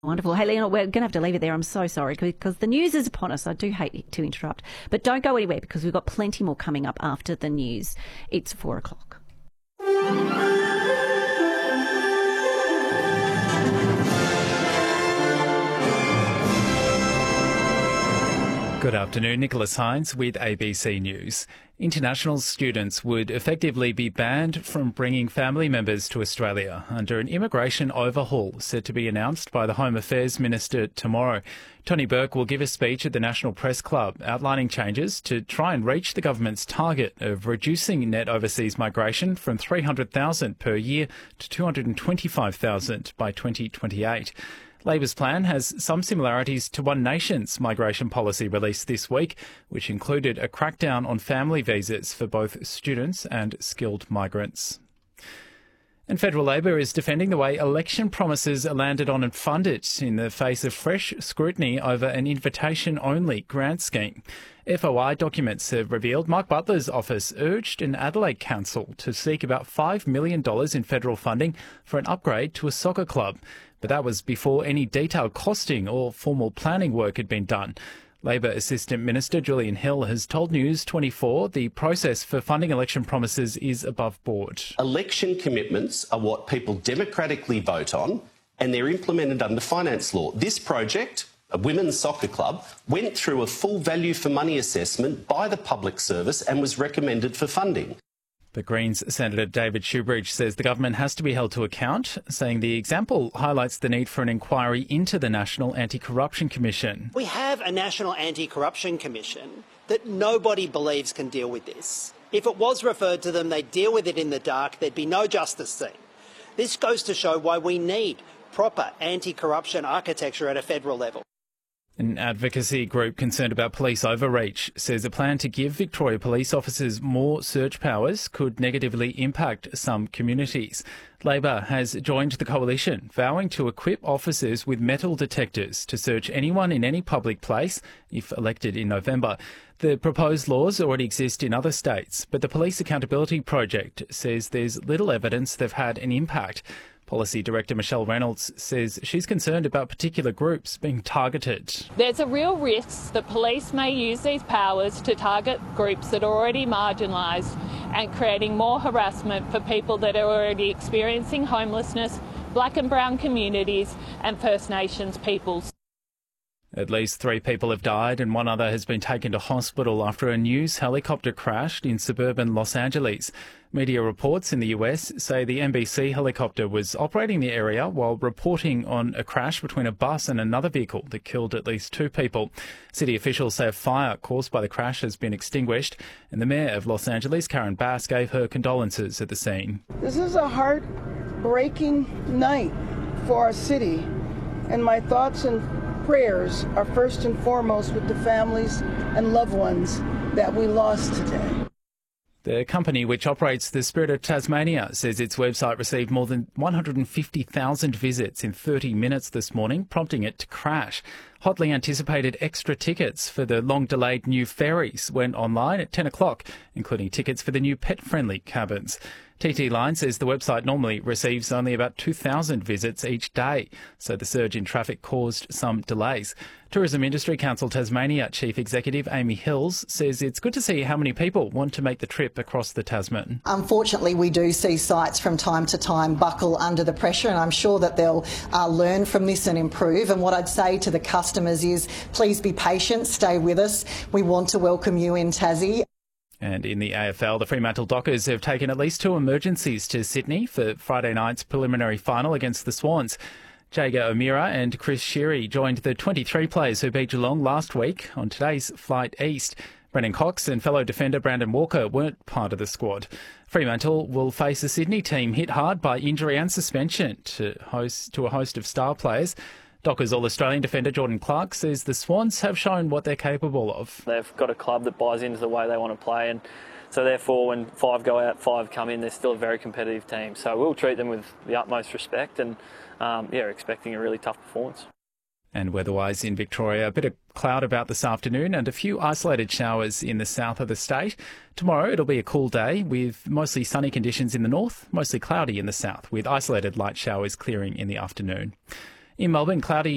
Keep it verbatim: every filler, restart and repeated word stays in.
Wonderful. Hey, Leonor, we're going to have to leave it there. I'm so sorry because the news is upon us. I do hate to interrupt. But don't go anywhere because we've got plenty more coming up after the news. It's four o'clock. Good afternoon, Nicholas Hines with A B C News. International students would effectively be banned from bringing family members to Australia under an immigration overhaul set to be announced by the Home Affairs Minister tomorrow. Tony Burke will give a speech at the National Press Club outlining changes to try and reach the government's target of reducing net overseas migration from three hundred thousand per year to two hundred twenty-five thousand by twenty twenty-eight. Labor's plan has some similarities to One Nation's migration policy released this week, which included a crackdown on family visas for both students and skilled migrants. And Federal Labor is defending the way election promises are landed on and funded in the face of fresh scrutiny over an invitation-only grant scheme. F O I documents have revealed Mark Butler's office urged an Adelaide council to seek about five million dollars in federal funding for an upgrade to a soccer club. But that was before any detailed costing or formal planning work had been done. Labor Assistant Minister Julian Hill has told News twenty-four the process for funding election promises is above board. Election commitments are what people democratically vote on, and they're implemented under finance law. This project, a women's soccer club, went through a full value for money assessment by the public service and was recommended for funding. The Greens Senator David Shoebridge says the government has to be held to account, saying the example highlights the need for an inquiry into the National Anti-Corruption Commission. We have a National Anti-Corruption Commission that nobody believes can deal with this. If it was referred to them, they'd deal with it in the dark. There'd be no justice seen. This goes to show why we need proper anti-corruption architecture at a federal level. An advocacy group concerned about police overreach says a plan to give Victoria police officers more search powers could negatively impact some communities. Labor has joined the coalition, vowing to equip officers with metal detectors to search anyone in any public place if elected in November. The proposed laws already exist in other states, but the Police Accountability Project says there's little evidence they've had an impact. Policy Director Michelle Reynolds says she's concerned about particular groups being targeted. There's a real risk that police may use these powers to target groups that are already marginalised and creating more harassment for people that are already experiencing homelessness, black and brown communities and First Nations peoples. At least three people have died and one other has been taken to hospital after a news helicopter crashed in suburban Los Angeles. Media reports in the U S say the N B C helicopter was operating the area while reporting on a crash between a bus and another vehicle that killed at least two people. City officials say a fire caused by the crash has been extinguished, and the Mayor of Los Angeles, Karen Bass, gave her condolences at the scene. This is a heartbreaking night for our city, and my thoughts and prayers are first and foremost with the families and loved ones that we lost today. The company, which operates the Spirit of Tasmania, says its website received more than one hundred fifty thousand visits in thirty minutes this morning, prompting it to crash. Hotly anticipated extra tickets for the long-delayed new ferries went online at ten o'clock, including tickets for the new pet-friendly cabins. T T Line says the website normally receives only about two thousand visits each day, so the surge in traffic caused some delays. Tourism Industry Council Tasmania Chief Executive Amy Hills says it's good to see how many people want to make the trip across the Tasman. Unfortunately, we do see sites from time to time buckle under the pressure, and I'm sure that they'll uh, learn from this and improve. And what I'd say to the customers is please be patient, stay with us. We want to welcome you in Tassie. And in the A F L, the Fremantle Dockers have taken at least two emergencies to Sydney for Friday night's preliminary final against the Swans. Jager O'Meara and Chris Sheary joined the twenty-three players who beat Geelong last week on today's flight east. Brendan Cox and fellow defender Brandon Walker weren't part of the squad. Fremantle will face a Sydney team hit hard by injury and suspension to host to a host of star players. Dockers All-Australian defender Jordan Clark says the Swans have shown what they're capable of. They've got a club that buys into the way they want to play, and so therefore when five go out, five come in, they're still a very competitive team. So we'll treat them with the utmost respect and, um, yeah, expecting a really tough performance. And weather-wise in Victoria, a bit of cloud about this afternoon and a few isolated showers in the south of the state. Tomorrow it'll be a cool day with mostly sunny conditions in the north, mostly cloudy in the south, with isolated light showers clearing in the afternoon. In Melbourne, cloudy